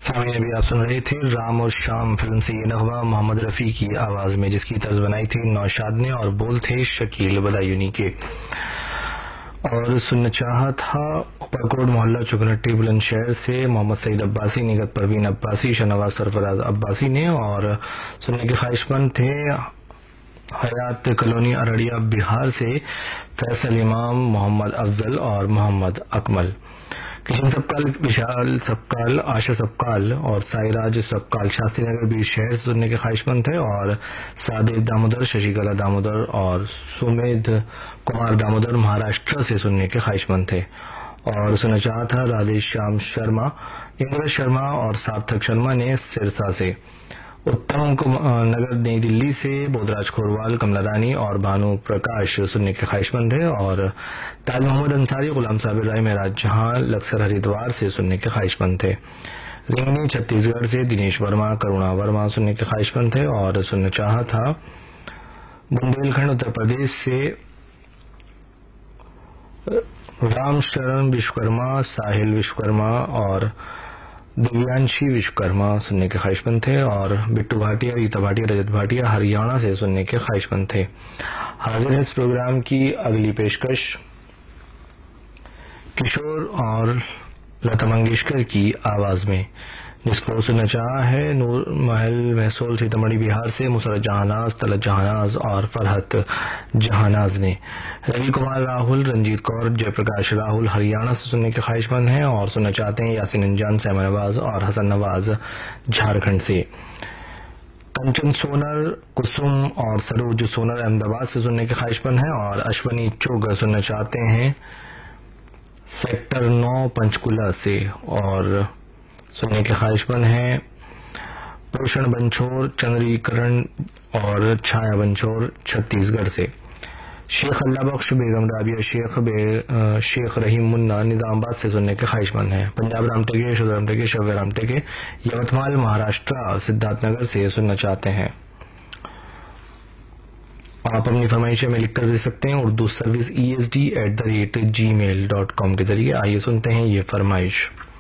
सामने अभी आप सुन रहे थे राम और शाम फिल्म से ये नगमा मोहम्मद रफी की आवाज में, जिसकी तर्ज बनाई थी नौशाद ने और बोल थे शकील बदायूनी के। और सुनना चाहा था ऊपरकोट मोहल्ला चुकनट्टी बुलंदशहर से मोहम्मद सईद अब्बासी, निगत परवीन अब्बासी, शहनवाज सरफराज अब्बासी ने। और सुनने के ख्वाहिशमंद थे हयात कॉलोनी अररिया बिहार से फैसल इमाम, मोहम्मद अफजल और मोहम्मद अकमल। किशन सबकाल, विशाल सबकाल, आशा सबकाल और साईराज सबकाल शास्त्री नगर बीर शहर से सुनने के ख्वाहिशमंद थे। और सादेव दामोदर, शशिकला दामोदर और सुमेध कुमार दामोदर महाराष्ट्र से सुनने के ख्वाहिशमंद थे। और सुनना चाहा था राधेश्याम शर्मा, इंद्र शर्मा और सार्थक शर्मा ने सिरसा से। उत्तम नगर नई दिल्ली से बोधराज खोरवाल, कमला रानी और भानु प्रकाश सुनने के ख्वाहिशमंद है। और ताज मोहम्मद अंसारी, गुलाम साबिर राय, मेराज जहां लक्सर हरिद्वार से सुनने के ख्वाहिशमंद थे। रिंगनी छत्तीसगढ़ से दिनेश वर्मा, करुणा वर्मा सुनने के ख्वाहिशमंद थे। और सुनना चाहा था बुंदेलखंड उत्तर प्रदेश से राम शरण विश्वकर्मा, साहिल विश्वकर्मा और दिव्यांशी विश्वकर्मा सुनने के ख्वाहिशमंद थे। और बिट्टू भाटिया, रीता भाटिया, रजत भाटिया हरियाणा से सुनने के ख्वाहिशमंद थे। हाजिर है इस प्रोग्राम की अगली पेशकश किशोर और लता मंगेशकर की आवाज में, जिसको सुनना चाहा है नूर महल महसूल सीतामढ़ी बिहार से मुसरत जहानाज, तलत जहानाज और फरहत जहानाज ने। रवि कुमार राहुल, रंजीत कौर, जयप्रकाश राहुल हरियाणा से सुनने के ख्वाहिशमंद हैं। और सुनना चाहते हैं यासिन अंजान, सैमन नवाज और हसन नवाज झारखंड से। कंचन सोनर, कुसुम और सरोज सोनर अहमदाबाद से सुनने के ख्वाहिशमंद हैं। और अश्वनी चोग सुनना चाहते हैं सेक्टर 9 पंचकुला से। और सुनने के ख्वाहिशमंद हैं पोषण बंछोर, चंद्रीकरण और छाया बंछोर छत्तीसगढ़ से। शेख अल्लाह बख्श, बेगम राबिया शेख, शेख रहीम मुन्ना निजामाबाद से सुनने के ख्वाहिशमंद हैं। पंजाब रामटेके, यशोद रामटेके, शव्य रामटेके यवतमाल महाराष्ट्र सिद्धार्थनगर से सुनना चाहते हैं। आप अपनी फरमाइशें में लिखकर दे सकते हैं उर्दू सर्विस ESD@gmail.com के जरिए। आइए सुनते हैं ये फरमाइश।